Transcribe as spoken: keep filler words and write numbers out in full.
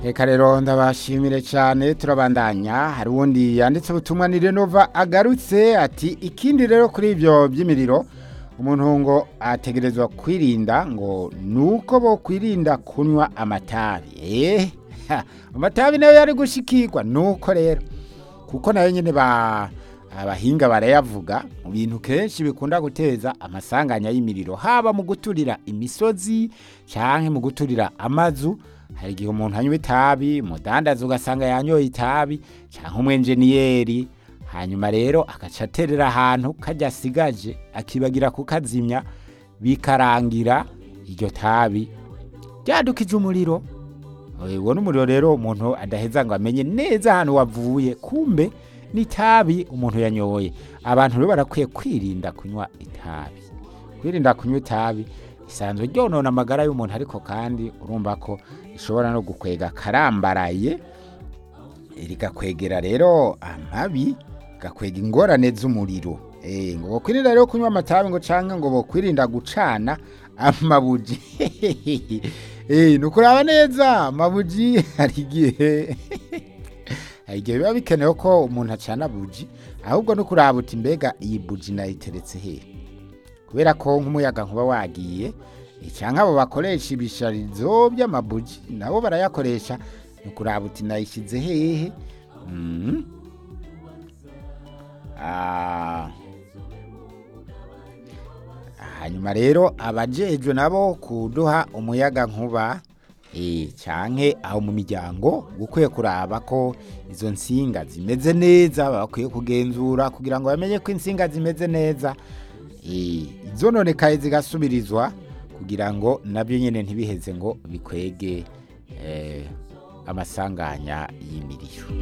Reka rero ndabashimire cyane turabandanya hari uwundi yanditse ubutumwa ni Renova agarutse ati ikindi rero kuri ibyo by'imiriro umuntu ngo ategerezwa kwirinda ngo nuko bo kwirinda kunywa amatabi eh amatabi nayo yari gushikirwa nuko rero kuko nayo nyene ba abahinga barayavuga mu bintu kenshi bikunda guteza amasanganya y'imiriro haba mu guturira imisozi canke mu guturira amazu. Hari igihe umuntu anywa itabi umudandaza ugasanga yanyoye itabi canke umwenjeniyeri hanyuma rero agaca aterera ahantu kajya asigaje akibagira kukazimya bikarangira iryo tabi ryadukije umuriro. Uwo n'umuriro rero umuntu adaheza ngo amenye neza ahantu wavuye kumbe n'itabi umuntu yanyoye. Abantu rero barakwiye kwirinda kunywa itabi kwirinda kunywa itabi isanzwe ryonona amagara y'umuntu ariko kandi urumva ko ishobora no gukwega karambaraye rigakwegera rero amabi gakwega ingorane z'umuriro. Eh ngo kwirinda rero kunywa amatabi ngo canke ngo bokwirinda gucana amabuji eh nukuraba neza amabuji hari igihe hari igihe biba bikenewe ko umuntu acana buji ahubwo no kuraba uti mbega iyi buji nayiteretse he kubera ko nk'umuyaga nkuba wagiye canke abo bakoresha ibisharizo by'amabuji nabo barayakoresha no kuraba uti nayishize hehe. mm. ah hanyuma rero abajejwe nabo kuduha umuyaga nkuba eh canke aho mu miryango gukwiye kuraba ko izo nsinga zimeze neza bakwiye kugenzura kugira ngo bamenye ko insinga zimeze neza eh izo nonekaye zigasubirizwa kugira ngo nabyo nyene ntibiheze ngo bikwege eh amasanganya y'imiriro.